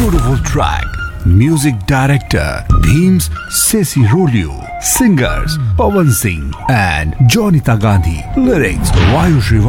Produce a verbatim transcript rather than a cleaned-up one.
beautiful track. Music director Bheems Sesirolio. Singers Pawan Singh and Jonita Gandhi. Lyrics Vayu Srivastav.